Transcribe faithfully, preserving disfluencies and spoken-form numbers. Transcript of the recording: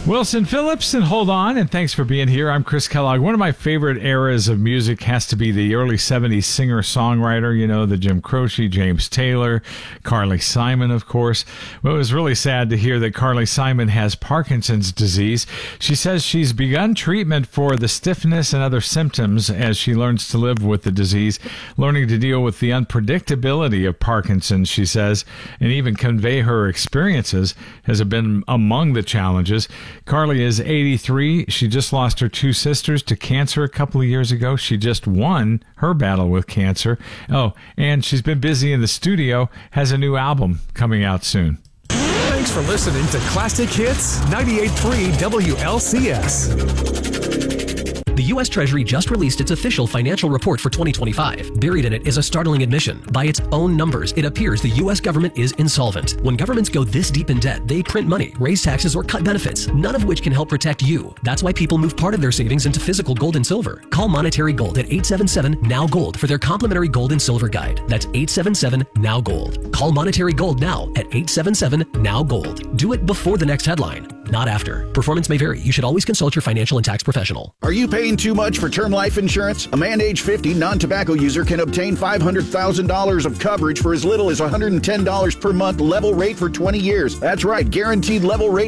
Wilson Phillips, and hold on, and thanks for being here. I'm Chris Kellogg. One of my favorite eras of music has to be the early seventies singer-songwriter, you know, the Jim Croce, James Taylor, Carly Simon, of course. Well, it was really sad to hear that Carly Simon has Parkinson's disease. She says she's begun treatment for the stiffness and other symptoms as she learns to live with the disease, learning to deal with the unpredictability of Parkinson's, she says, and even convey her experiences has been among the challenges. Carly is eighty-three. She just lost her two sisters to cancer a couple of years ago. She just won her battle with cancer. Oh, and she's been busy in the studio, has a new album coming out soon. Thanks for listening to Classic Hits ninety-eight point three W L C S. The U S Treasury just released its official financial report for twenty twenty-five. Buried in it is a startling admission. By its own numbers, it appears the U S government is insolvent. When governments go this deep in debt, they print money, raise taxes, or cut benefits, none of which can help protect you. That's why people move part of their savings into physical gold and silver. Call Monetary Gold at eight seven seven, N O W Gold for their complimentary gold and silver guide. That's eight seven seven, N O W Gold. Call Monetary Gold now at eight seven seven, N O W Gold. Do it before the next headline, not after. Performance may vary. You should always consult your financial and tax professional. Are you paying too much for term life insurance? A man age fifty, non-tobacco user can obtain five hundred thousand dollars of coverage for as little as one hundred ten dollars per month, level rate for twenty years. That's right, guaranteed level rate